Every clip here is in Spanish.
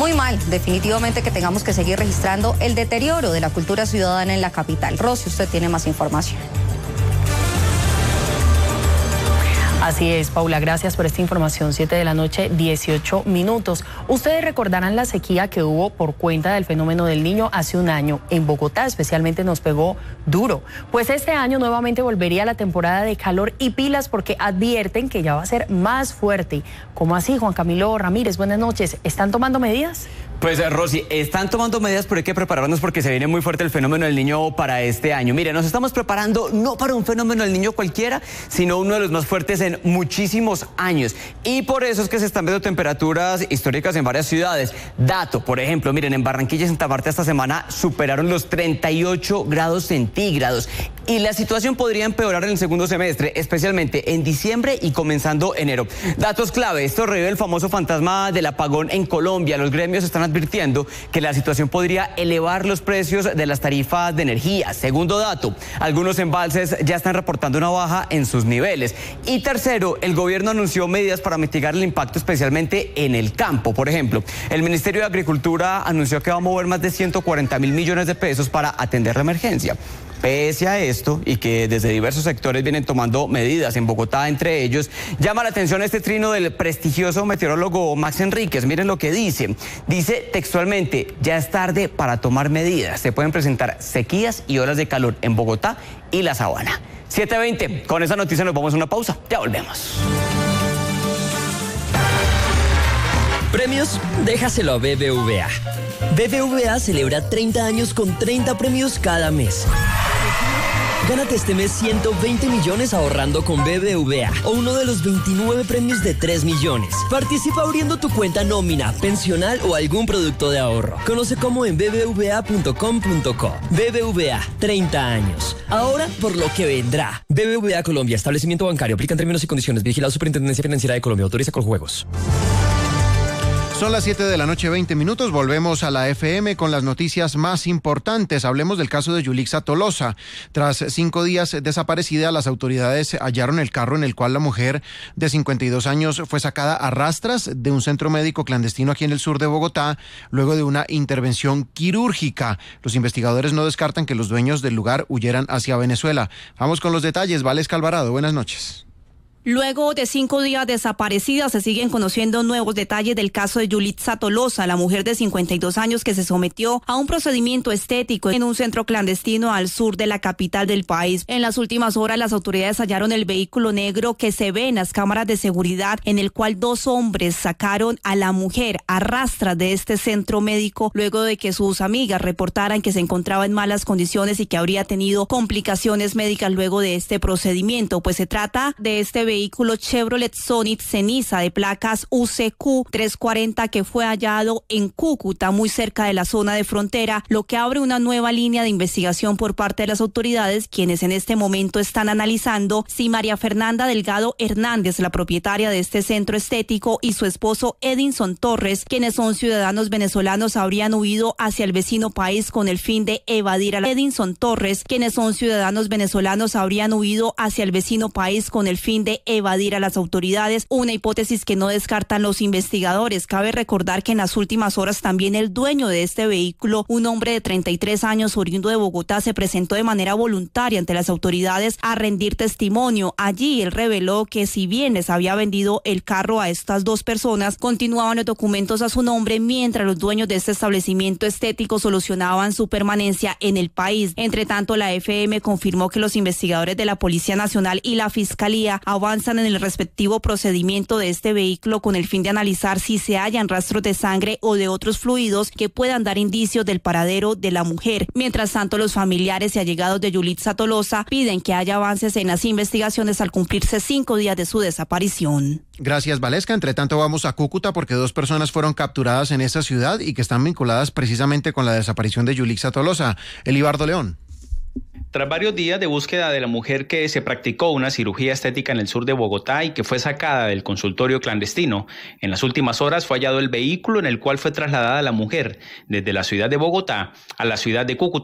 Muy mal, definitivamente, que tengamos que seguir registrando el deterioro de la cultura ciudadana en la capital. Rosy, usted tiene más información. Así es, Paula, gracias por esta información. 7 de la noche, 18 minutos. Ustedes recordarán la sequía que hubo por cuenta del fenómeno del Niño hace un año. En Bogotá especialmente nos pegó duro. Pues este año nuevamente volvería la temporada de calor y pilas, porque advierten que ya va a ser más fuerte. ¿Cómo así, Juan Camilo Ramírez? Buenas noches. ¿Están tomando medidas? Pues Rosy, están tomando medidas, pero hay que prepararnos porque se viene muy fuerte el fenómeno del Niño para este año. Mire, nos estamos preparando no para un fenómeno del Niño cualquiera, sino uno de los más fuertes en muchísimos años. Y por eso es que se están viendo temperaturas históricas en varias ciudades. Dato, por ejemplo, miren, en Barranquilla y Santa Marta esta semana superaron los 38 grados centígrados. Y la situación podría empeorar en el segundo semestre, especialmente en diciembre y comenzando enero. Datos clave, esto revive el famoso fantasma del apagón en Colombia. Los gremios están advirtiendo que la situación podría elevar los precios de las tarifas de energía. Segundo dato, algunos embalses ya están reportando una baja en sus niveles. Y tercero, el gobierno anunció medidas para mitigar el impacto, especialmente en el campo. Por ejemplo, el Ministerio de Agricultura anunció que va a mover más de 140.000 millones de pesos para atender la emergencia. Pese a esto, y que desde diversos sectores vienen tomando medidas, en Bogotá entre ellos, llama la atención este trino del prestigioso meteorólogo Max Enríquez. Miren lo que dice. Dice textualmente: ya es tarde para tomar medidas. Se pueden presentar sequías y olas de calor en Bogotá y la Sabana. 7:20. Con esa noticia nos vamos a una pausa. Ya volvemos. Premios, déjaselo a BBVA. BBVA celebra 30 años con 30 premios cada mes. Gánate este mes 120 millones ahorrando con BBVA o uno de los 29 premios de 3 millones. Participa abriendo tu cuenta nómina, pensional o algún producto de ahorro. Conoce cómo en bbva.com.co. BBVA, 30 años. Ahora por lo que vendrá. BBVA Colombia, establecimiento bancario. Aplican términos y condiciones. Vigilado Superintendencia Financiera de Colombia. Autoriza con juegos. Son las 7 de la noche, 20 minutos. Volvemos a la FM con las noticias más importantes. Hablemos del caso de Yulixa Tolosa. Tras 5 días desaparecida, las autoridades hallaron el carro en el cual la mujer de 52 años fue sacada a rastras de un centro médico clandestino aquí en el sur de Bogotá, luego de una intervención quirúrgica. Los investigadores no descartan que los dueños del lugar huyeran hacia Venezuela. Vamos con los detalles. Valesca Alvarado, buenas noches. Luego de 5 días desaparecida, se siguen conociendo nuevos detalles del caso de Yulixa Tolosa, la mujer de 52 años que se sometió a un procedimiento estético en un centro clandestino al sur de la capital del país. En las últimas horas, las autoridades hallaron el vehículo negro que se ve en las cámaras de seguridad, en el cual 2 hombres sacaron a la mujer a rastras de este centro médico luego de que sus amigas reportaran que se encontraba en malas condiciones y que habría tenido complicaciones médicas luego de este procedimiento. Pues se trata de este vehículo Chevrolet Sonit ceniza de placas UCQ 340 que fue hallado en Cúcuta, muy cerca de la zona de frontera, lo que abre una nueva línea de investigación por parte de las autoridades, quienes en este momento están analizando si María Fernanda Delgado Hernández, la propietaria de este centro estético, y su esposo Edinson Torres, quienes son ciudadanos venezolanos, habrían huido hacia el vecino país con el fin de evadir a la Edinson Torres, quienes son ciudadanos venezolanos, habrían huido hacia el vecino país con el fin de evadir a las autoridades, una hipótesis que no descartan los investigadores. Cabe recordar que en las últimas horas también el dueño de este vehículo, un hombre de 33 años oriundo de Bogotá, se presentó de manera voluntaria ante las autoridades a rendir testimonio. Allí él reveló que si bien les había vendido el carro a estas 2 personas, continuaban los documentos a su nombre mientras los dueños de este establecimiento estético solucionaban su permanencia en el país. Entre tanto, la FM confirmó que los investigadores de la Policía Nacional y la Fiscalía avanzan en el respectivo procedimiento de este vehículo con el fin de analizar si se hallan rastros de sangre o de otros fluidos que puedan dar indicios del paradero de la mujer. Mientras tanto, los familiares y allegados de Yulixa Tolosa piden que haya avances en las investigaciones al cumplirse 5 días de su desaparición. Gracias, Valesca. Entre tanto, vamos a Cúcuta porque 2 personas fueron capturadas en esa ciudad y que están vinculadas precisamente con la desaparición de Yulixa Tolosa. Elibardo León. Tras varios días de búsqueda de la mujer que se practicó una cirugía estética en el sur de Bogotá y que fue sacada del consultorio clandestino, en las últimas horas fue hallado el vehículo en el cual fue trasladada la mujer desde la ciudad de Bogotá a la ciudad de Cúcuta,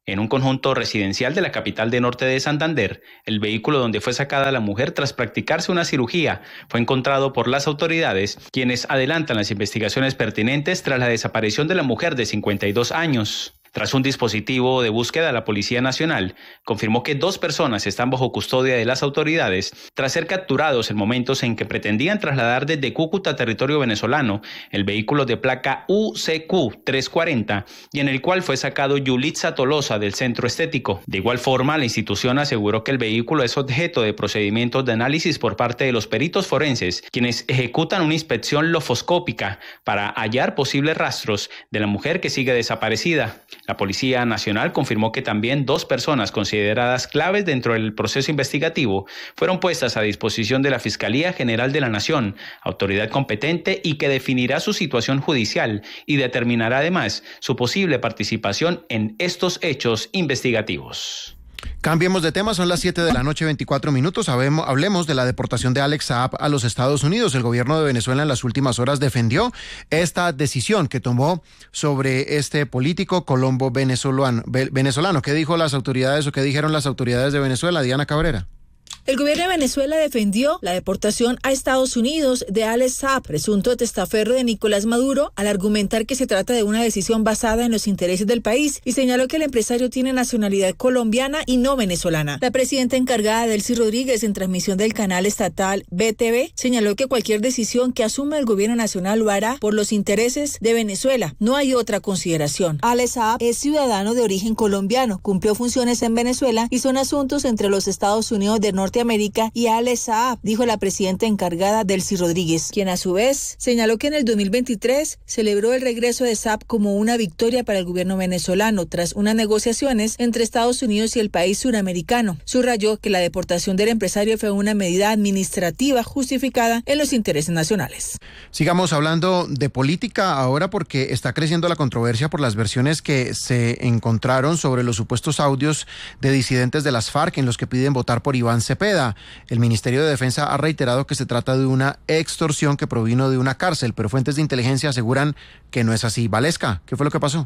en un conjunto residencial de la capital de Norte de Santander. El vehículo donde fue sacada la mujer tras practicarse una cirugía fue encontrado por las autoridades, quienes adelantan las investigaciones pertinentes tras la desaparición de la mujer de 52 años. Tras un dispositivo de búsqueda, la Policía Nacional confirmó que 2 personas están bajo custodia de las autoridades tras ser capturados en momentos en que pretendían trasladar desde Cúcuta a territorio venezolano el vehículo de placa UCQ 340 y en el cual fue sacado Yulitza Tolosa del centro estético. De igual forma, la institución aseguró que el vehículo es objeto de procedimientos de análisis por parte de los peritos forenses, quienes ejecutan una inspección lofoscópica para hallar posibles rastros de la mujer que sigue desaparecida. La Policía Nacional confirmó que también 2 personas consideradas claves dentro del proceso investigativo fueron puestas a disposición de la Fiscalía General de la Nación, autoridad competente y que definirá su situación judicial y determinará además su posible participación en estos hechos investigativos. Cambiemos de tema, son las 7 de la noche, 24 minutos. Hablemos de la deportación de Alex Saab a los Estados Unidos. El gobierno de Venezuela en las últimas horas defendió esta decisión que tomó sobre este político colombo venezolano. ¿Qué dijo las autoridades o qué dijeron las autoridades de Venezuela? Diana Cabrera. El gobierno de Venezuela defendió la deportación a Estados Unidos de Alex Saab, presunto testaferro de Nicolás Maduro, al argumentar que se trata de una decisión basada en los intereses del país y señaló que el empresario tiene nacionalidad colombiana y no venezolana. La presidenta encargada, Delcy Rodríguez, en transmisión del canal estatal BTV, señaló que cualquier decisión que asuma el gobierno nacional lo hará por los intereses de Venezuela. No hay otra consideración. Alex Saab es ciudadano de origen colombiano, cumplió funciones en Venezuela y son asuntos entre los Estados Unidos de Norteamérica y Alex Saab, dijo la presidenta encargada Delcy Rodríguez, quien a su vez señaló que en el 2023 celebró el regreso de Saab como una victoria para el gobierno venezolano tras unas negociaciones entre Estados Unidos y el país suramericano. Subrayó que la deportación del empresario fue una medida administrativa justificada en los intereses nacionales. Sigamos hablando de política ahora porque está creciendo la controversia por las versiones que se encontraron sobre los supuestos audios de disidentes de las FARC en los que piden votar por Iván Cepeda. El Ministerio de Defensa ha reiterado que se trata de una extorsión que provino de una cárcel, pero fuentes de inteligencia aseguran que no es así. Valesca, ¿qué fue lo que pasó?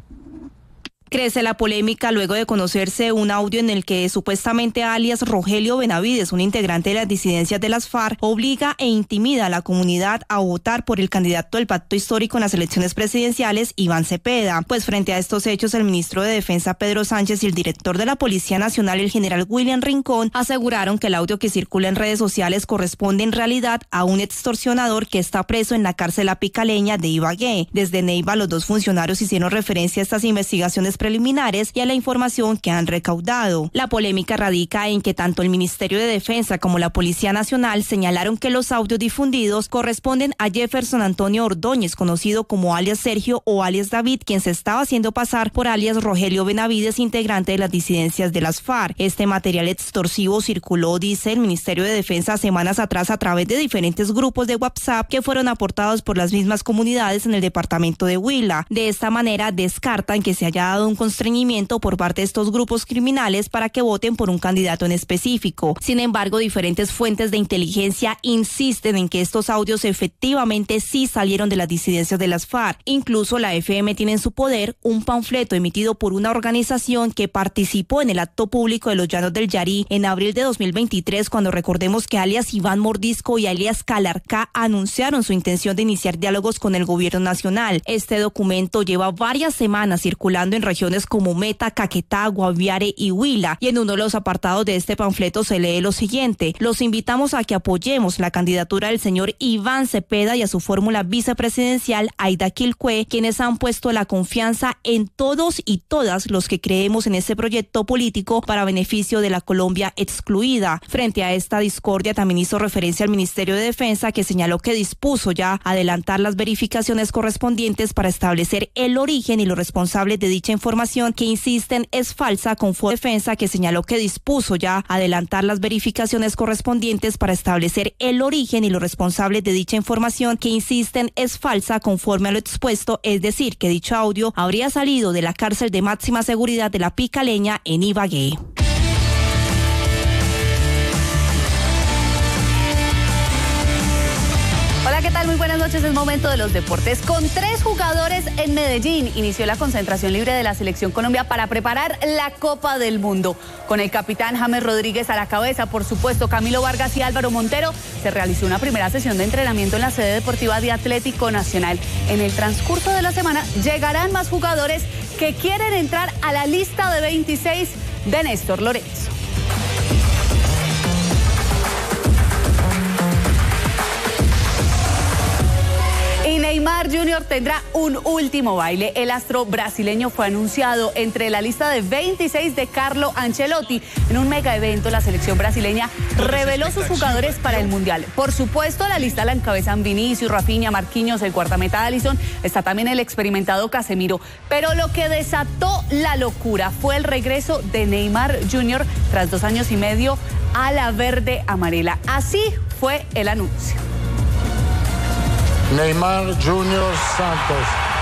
Crece la polémica luego de conocerse un audio en el que supuestamente alias Rogelio Benavides, un integrante de las disidencias de las FARC, obliga e intimida a la comunidad a votar por el candidato del pacto histórico en las elecciones presidenciales, Iván Cepeda. Pues frente a estos hechos, el ministro de Defensa, Pedro Sánchez, y el director de la Policía Nacional, el general William Rincón, aseguraron que el audio que circula en redes sociales corresponde en realidad a un extorsionador que está preso en la cárcel La Picaleña de Ibagué. Desde Neiva, los 2 funcionarios hicieron referencia a estas investigaciones preliminares y a la información que han recaudado. La polémica radica en que tanto el Ministerio de Defensa como la Policía Nacional señalaron que los audios difundidos corresponden a Jefferson Antonio Ordóñez, conocido como alias Sergio o alias David, quien se estaba haciendo pasar por alias Rogelio Benavides, integrante de las disidencias de las FARC. Este material extorsivo circuló, dice el Ministerio de Defensa, semanas atrás a través de diferentes grupos de WhatsApp que fueron aportados por las mismas comunidades en el departamento de Huila. De esta manera descartan que se haya dado un constreñimiento por parte de estos grupos criminales para que voten por un candidato en específico. Sin embargo, diferentes fuentes de inteligencia insisten en que estos audios efectivamente sí salieron de las disidencias de las FARC. Incluso la FM tiene en su poder un panfleto emitido por una organización que participó en el acto público de los Llanos del Yarí en abril de 2023, cuando recordemos que alias Iván Mordisco y alias Calarcá anunciaron su intención de iniciar diálogos con el gobierno nacional. Este documento lleva varias semanas circulando en regiones como Meta, Caquetá, Guaviare y Huila, y en uno de los apartados de este panfleto se lee lo siguiente: los invitamos a que apoyemos la candidatura del señor Iván Cepeda y a su fórmula vicepresidencial Aida Quilcue, quienes han puesto la confianza en todos y todas los que creemos en este proyecto político para beneficio de la Colombia excluida. Frente a esta discordia también hizo referencia al Ministerio de Defensa, que señaló que dispuso ya adelantar las verificaciones correspondientes para establecer el origen y los responsables de dicha información, que insisten es falsa, con Defensa, que señaló que dispuso ya adelantar las verificaciones correspondientes para establecer el origen y los responsables de dicha información, que insisten es falsa conforme a lo expuesto, es decir, que dicho audio habría salido de la cárcel de máxima seguridad de La Picaleña en Ibagué. Hola, ¿qué tal? tal? Muy buenas noches, es momento de los deportes. Con 3 jugadores en Medellín inició la concentración libre de la Selección Colombia para preparar la Copa del Mundo. Con el capitán James Rodríguez a la cabeza, por supuesto, Camilo Vargas y Álvaro Montero, se realizó una primera sesión de entrenamiento en la sede deportiva de Atlético Nacional. En el transcurso de la semana llegarán más jugadores que quieren entrar a la lista de 26 de Néstor Lorenzo. Y Neymar Jr. tendrá un último baile. El astro brasileño fue anunciado entre la lista de 26 de Carlo Ancelotti. En un mega evento, la selección brasileña reveló sus jugadores para el Mundial. Por supuesto, la lista la encabezan Vinicius, Rafinha, Marquinhos, el guardameta Alisson. Está también el experimentado Casemiro. Pero lo que desató la locura fue el regreso de Neymar Jr. tras 2 años y medio a la verde amarela. Así fue el anuncio. Neymar Jr. Santos